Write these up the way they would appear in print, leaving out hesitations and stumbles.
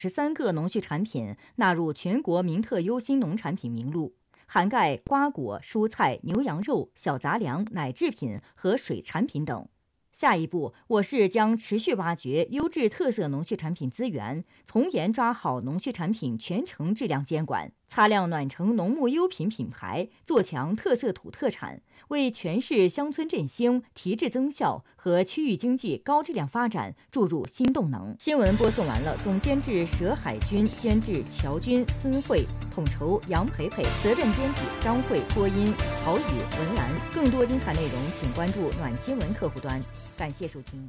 13个农畜产品纳入全国名特优新农产品名录，涵盖瓜果、蔬菜、牛羊肉、小杂粮、奶制品和水产品等。下一步，我市将持续挖掘优质特色农畜产品资源，从严抓好农畜产品全程质量监管，擦亮暖城农牧优品品牌，做强特色土特产，为全市乡村振兴、提质增效和区域经济高质量发展注入新动能。新闻播送完了，总监制佘海军，监制乔军、孙慧，统筹杨培培，责任编辑张慧，播音曹宇、文兰。更多精彩内容，请关注暖新闻客户端。感谢收听。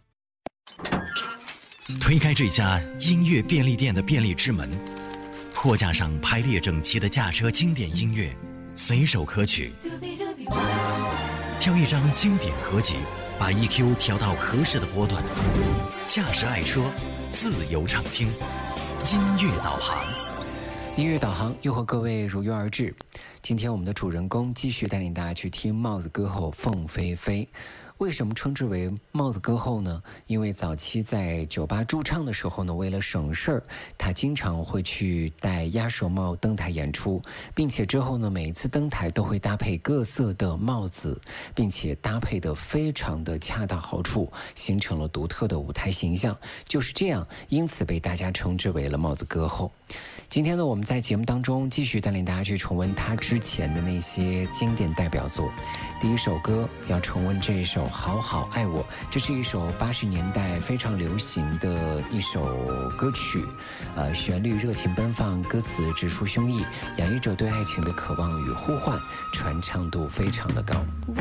推开这家音乐便利店的便利之门，货架上排列整齐的驾车经典音乐，随手可取。挑一张经典合集，把 EQ 调到合适的波段，驾驶爱车，自由畅听。音乐导航， 音乐导航又和各位如约而至。今天我们的主人公继续带领大家去听帽子歌后凤飞飞。为什么称之为帽子歌后呢？因为早期在酒吧驻唱的时候呢，为了省事儿，他经常会去戴鸭舌帽登台演出，并且之后呢，每一次登台都会搭配各色的帽子，并且搭配得非常的恰到好处，形成了独特的舞台形象。就是这样，因此被大家称之为了帽子歌后。今天呢，我们在节目当中继续带领大家去重温他之前的那些经典代表作。第一首歌要重温这一首《好好爱我》，这是一首80年代非常流行的一首歌曲，旋律热情奔放，歌词直抒胸臆，洋溢着对爱情的渴望与呼唤，传唱度非常的高。 我